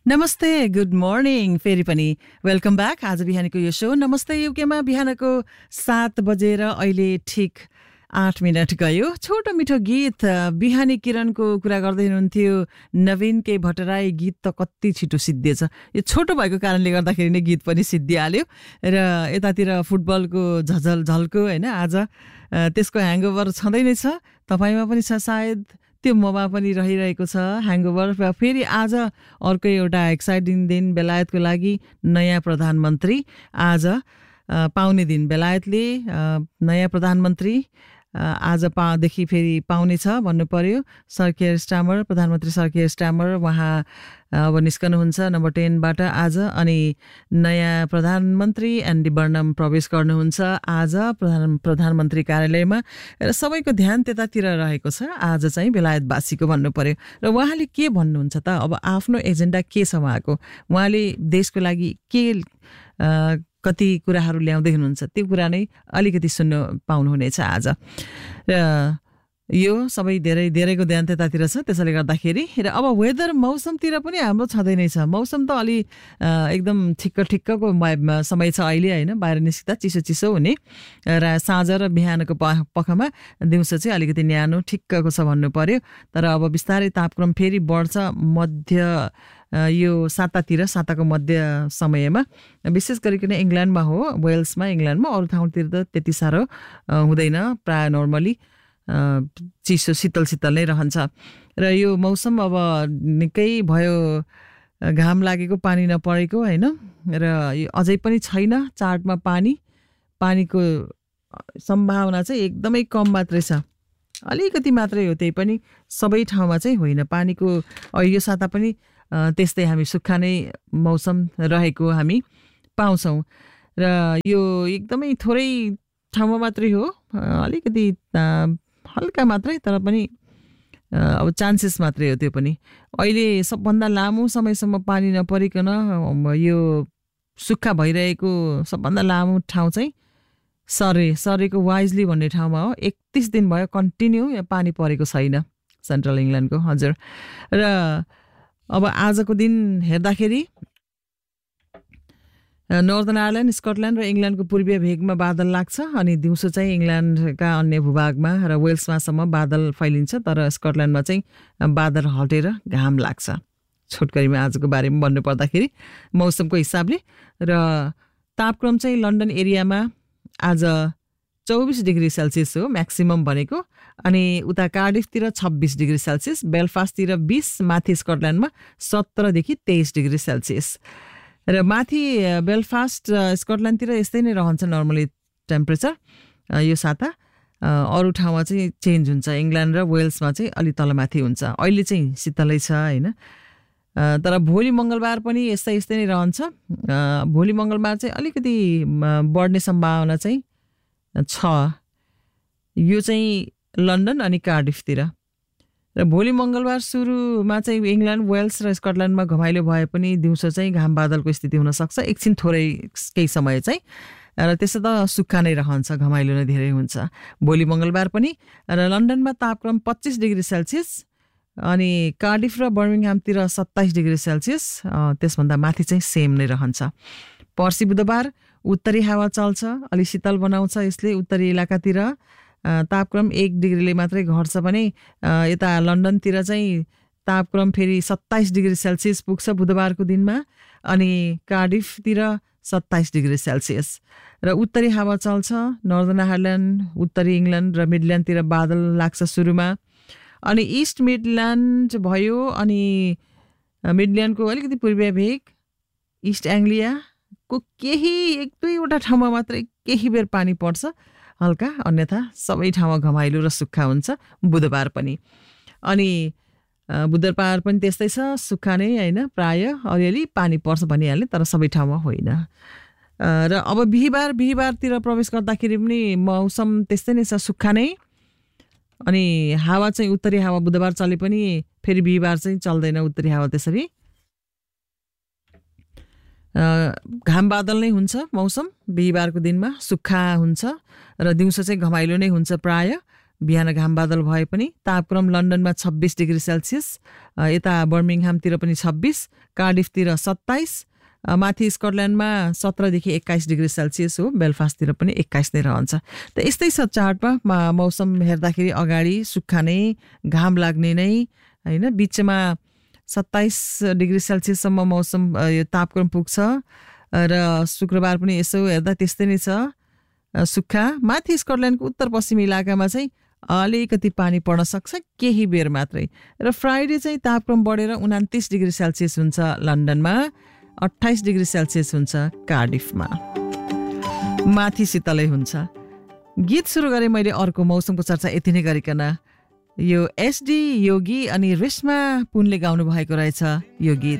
नमस्ते, good morning फेरि पनि वेलकम ब्याक। आज बिहानको यो शो नमस्ते युकेमा बिहानको 7 बजेर अहिले ठिक 8 मिनट गयो। छोटो मिठो गीत बिहानी किरणको कुरा गर्दै हुनुहुन्थ्यो। नवीन के भट्टराई गीत त कति छिटो सिद्धिएछ। यो छोटो भएको कारणले गर्दाखेरि नै गीत पनि सिद्धिहाल्यो र यतातिर फुटबलको झल्को हैन, आज त्यसको ह्याङओभर छँदै नै छ। तपाईमा पनि छ सायद, त्यो ममा पनि रहिरहेको छ ह्याङओभर। फेरि आज अर्को एउटा एक्साइटिङ दिन बेलायतको लागि। नयाँ प्रधानमन्त्री आज पाउने दिन। बेलायतले नयाँ प्रधानमन्त्री आजदेखि फेरि पाउने छ भन्नु पर्यो। सर कियर स्टामर, प्रधानमन्त्री सर कियर स्टामर उहाँ अब निस्कनुहुन्छ नम्बर 10 बाट आज। अनि नयाँ प्रधानमन्त्री एन्डी बर्नम प्रवेश गर्नुहुन्छ आज प्रधानमन्त्री कार्यालयमा र सबैको ध्यान त्यतातिर रहेको छ आज चाहिँ बेलायतवासीको भन्नु पर्यो। र उहाँले के भन्नुहुन्छ त, अब आफ्नो एजेन्डा के छ उहाँको, उहाँले देशको लागि के कति कुराहरू ल्याउँदै हुनुहुन्छ, त्यो कुरा नै अलिकति सुन्नु पाउनुहुनेछ आज। र यो सबै धेरैको ध्यान त्यतातिर छ, त्यसैले गर्दाखेरि। र अब वेदर मौसमतिर पनि हाम्रो छँदै नै छ। मौसम त अलि एकदम ठिक्कको समय छ अहिले हैन, बाहिर निस्किँदा चिसो हुने र साँझ र बिहानको पखमा दिउँसो चाहिँ अलिकति न्यानो ठिक्कको छ भन्नु पर्यो। तर अब बिस्तारै तापक्रम फेरि बढ्छ मध्य यो साताको मध्य समयमा, विशेष गरिकन इङ्ल्यान्डमा हो, वेल्समा इङ्ल्यान्डमा। अरू ठाउँतिर त त्यति साह्रो हुँदैन, प्राय नर्मली चिसो शीतल नै रहन्छ। र यो मौसम अब निकै भयो घाम लागेको, पानी नपरेको हैन, र यो अझै पनि छैन चार्टमा पानीको सम्भावना चाहिँ एकदमै कम मात्रै छ, अलिकति मात्रै हो, त्यही पनि सबै ठाउँमा चाहिँ होइन। पानीको यो साता पनि त्यस्तै हामी सुक्खा नै मौसम रहेको हामी पाउँछौँ। र यो एकदमै थोरै ठाउँमा मात्रै हो, अलिकति हल्का मात्रै, तर पनि अब चान्सेस मात्रै हो त्यो पनि। अहिले सबभन्दा लामो समयसम्म पानी नपरिकन यो सुक्खा भइरहेको सबभन्दा लामो ठाउँ चाहिँ सरेको वाइजली भन्ने ठाउँमा हो। 31 दिन भयो कन्टिन्यू पानी परेको छैन सेन्ट्रल इङ्ल्यान्डको। हजुर। र अब आजको दिन हेर्दाखेरि नर्दर्न आयरल्यान्ड, स्कटल्यान्ड र इङ्ल्यान्डको पूर्वीय भेगमा बादल लाग्छ। अनि दिउँसो चाहिँ इङ्ल्यान्डका अन्य भूभागमा र वेल्समासम्म बादल फैलिन्छ, तर स्कटल्यान्डमा चाहिँ बादल हटेर घाम लाग्छ। छोटकरीमा आजको बारेमा भन्नु पर्दाखेरि मौसमको हिसाबले। र तापक्रम चाहिँ लन्डन एरियामा आज 24 डिग्री सेल्सियस हो म्याक्सिमम भनेको। अनि उता कार्डिफतिर 26 डिग्री सेल्सियस, बेलफास्टतिर 20, माथि स्कटल्यान्डमा 17 देखि 23 डिग्री सेल्सियस। र माथि बेलफास्ट स्कटल्यान्डतिर यस्तै नै रहन्छ नर्मली टेम्परेचर यो साता। अरू ठाउँमा चाहिँ चेन्ज हुन्छ, इङ्ल्यान्ड र वेल्समा चाहिँ अलि तलमाथि हुन्छ। अहिले चाहिँ शीतलै छ हैन। तर भोलि मङ्गलबार पनि यस्तै नै रहन्छ। भोलि मङ्गलबार चाहिँ अलिकति बढ्ने सम्भावना चाहिँ छ, यो चाहिँ लन्डन अनि कार्डिफतिर। र भोलि मङ्गलबार सुरुमा चाहिँ इङ्ल्यान्ड, वेल्स र स्कटल्यान्डमा घमाइलो भए पनि दिउँसो चाहिँ घाम बादलको स्थिति हुनसक्छ एकछिन, थोरै केही समय चाहिँ। र त्यसो त सुक्खा नै रहन्छ, घमाइलो नै धेरै हुन्छ भोलि मङ्गलबार पनि। र लन्डनमा तापक्रम 25 डिग्री सेल्सियस, अनि कार्डिफ र बर्मिङहामतिर 27 डिग्री सेल्सियस, त्यसभन्दा माथि चाहिँ सेम नै रहन्छ। पर्सि बुधबार उत्तरी हावा चल्छ, अलि शीतल बनाउँछ यसले उत्तरी इलाकातिर। तापक्रम 1 डिग्रीले मात्रै घट्छ भने यता लन्डनतिर चाहिँ तापक्रम फेरि 27 डिग्री सेल्सियस पुग्छ बुधबारको दिनमा। अनि कार्डिफतिर 27 डिग्री सेल्सियस। र उत्तरी हावा चल्छ, नर्दर्न आयरल्यान्ड, उत्तरी इङ्ल्यान्ड र मिडल्यान्डतिर बादल लाग्छ सुरुमा। अनि इस्ट मिडल्यान्ड भयो, अनि मिडल्यान्डको अलिकति पूर्वीय भेग, इस्ट एङ्ग्लियाको केही 1-2वटा ठाउँमा मात्रै केही बेर पानी पर्छ हल्का, अन्यथा सबै ठाउँमा घमाइलो र सुक्खा हुन्छ बुधबार पनि। अनि बुधबार पनि त्यस्तै छ, सुक्खा नै हैन, प्राय अलिअलि पानी पर्छ भनिहाल्ने, तर सबै ठाउँमा होइन। र अब बिहिबारतिर प्रवेश गर्दाखेरि पनि मौसम त्यस्तै नै छ, सुक्खा नै। अनि हावा चाहिँ उत्तरी हावा बुधबार चले पनि फेरि बिहिबार चाहिँ चल्दैन उत्तरी हावा त्यसरी। घाम बादल नै हुन्छ मौसम बिहिबारको दिनमा, सुक्खा हुन्छ र दिउँसो चाहिँ घमाइलो नै हुन्छ प्राय। बिहान घाम बादल भए पनि तापक्रम लन्डनमा 26 डिग्री सेल्सियस, यता बर्मिङहामतिर पनि 26, कार्डिफतिर 27, माथि स्कटल्यान्डमा 17 देखि 21 डिग्री सेल्सियस हो, बेलफास्टतिर पनि 21 नै रहन्छ। त यस्तै छ चार्टमा मौसम हेर्दाखेरि अगाडि सुक्खा नै, घाम लाग्ने नै हैन, बिचमा 27 डिग्री सेल्सियससम्म मौसम यो तापक्रम पुग्छ र शुक्रबार पनि यसो हेर्दा त्यस्तै नै छ सुक्खा। माथि स्कटल्यान्डको उत्तर पश्चिमी इलाकामा चाहिँ अलिकति पानी पर्न सक्छ केही बेर मात्रै, र फ्राइडे चाहिँ तापक्रम बढेर 29 डिग्री सेल्सियस हुन्छ लन्डनमा, 28 डिग्री सेल्सियस हुन्छ कार्डिफमा। माथि शीतलै हुन्छ। गीत सुरु गरेँ मैले अर्को मौसमको चर्चा यति नै गरिकन। यो एसडी योगी अनि रेशमा पुनले गाउनु भएको रहेछ यो गीत।